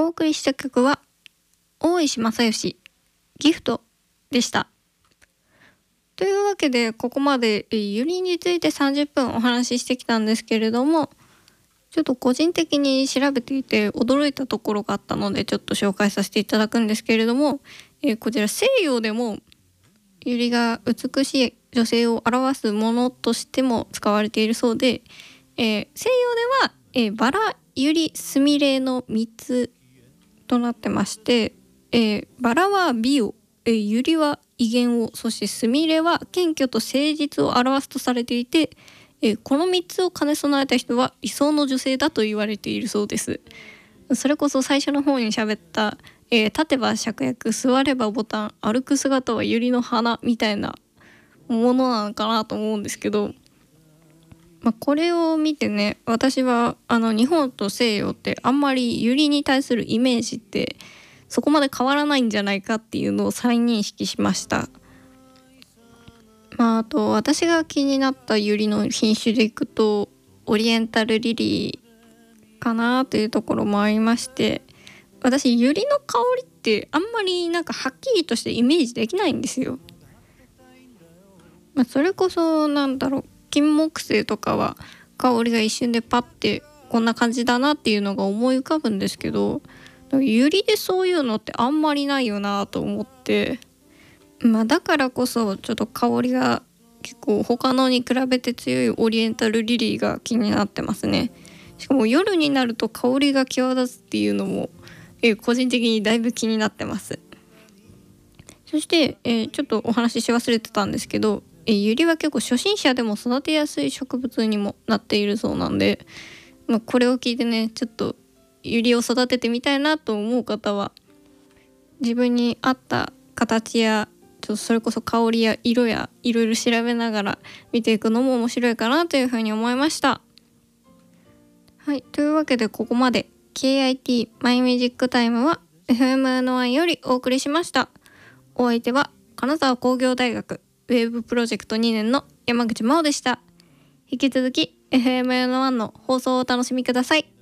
お送りした曲は大石正義ギフトでした。というわけでここまでユリについて30分お話ししてきたんですけれども、ちょっと個人的に調べていて驚いたところがあったのでちょっと紹介させていただくんですけれども、こちら西洋でもユリが美しい女性を表すものとしても使われているそうで、西洋では、バラ、ユリ、スミレの3つとなってまして、バラは美を、ユリは威厳を、そしてスミレは謙虚と誠実を表すとされていて、この3つを兼ね備えた人は理想の女性だと言われているそうです。それこそ最初の方に喋った、立てば芍薬、座ればボタン、歩く姿はユリの花みたいなものなのかなと思うんですけど、これを見てね、私は日本と西洋ってあんまりユリに対するイメージってそこまで変わらないんじゃないかっていうのを再認識しました。あと私が気になったユリの品種でいくとオリエンタルリリーかなというところもありまして、私ユリの香りってあんまりなんかはっきりとしてイメージできないんですよ。それこそ金木犀とかは香りが一瞬でパッてこんな感じだなっていうのが思い浮かぶんですけど、ユリでそういうのってあんまりないよなと思って、だからこそちょっと香りが結構他のに比べて強いオリエンタルリリーが気になってますね。しかも夜になると香りが際立つっていうのも、個人的にだいぶ気になってます。そして、ちょっとお話しし忘れてたんですけど、ユリは結構初心者でも育てやすい植物にもなっているそうなんで、これを聞いてね、ちょっとユリを育ててみたいなと思う方は自分に合った形やちょっとそれこそ香りや色やいろいろ調べながら見ていくのも面白いかなというふうに思いました。はい、というわけでここまで KIT マイミュージックタイムは FM-1 よりお送りしました。お相手は金沢工業大学ウェブプロジェクト2年の山口真央でした。引き続き FM-1 の放送をお楽しみください。